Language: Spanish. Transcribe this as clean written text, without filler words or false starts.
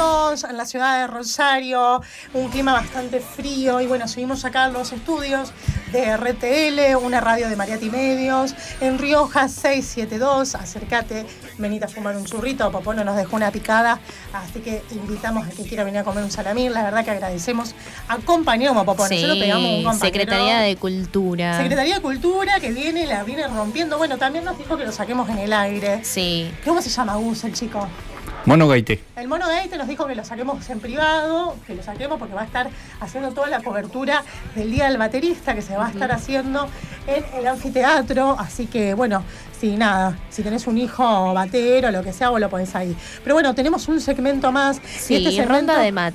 Estamos en la ciudad de Rosario, un clima bastante frío y bueno, seguimos acá en los estudios de RTL, una radio de Mariati Medios, en Rioja 672, acércate, venite a fumar un churrito, Popono nos dejó una picada, así que invitamos a quien quiera venir a comer un salamín, la verdad que agradecemos a compañero Popono, sí, nosotros pegamos un compañero. Secretaría de Cultura. Secretaría de Cultura que la viene rompiendo, bueno, también nos dijo que lo saquemos en el aire. Sí. ¿Cómo se llama Gus, el chico? Mono Gaite. El Mono Gaite nos dijo que lo saquemos en privado, que lo saquemos porque va a estar haciendo toda la cobertura del Día del Baterista que se va a estar haciendo en el anfiteatro. Así que, bueno, si tenés un hijo batero, lo que sea, vos lo ponés ahí. Pero bueno, tenemos un segmento más. Sí, y este segmento, ronda de mate.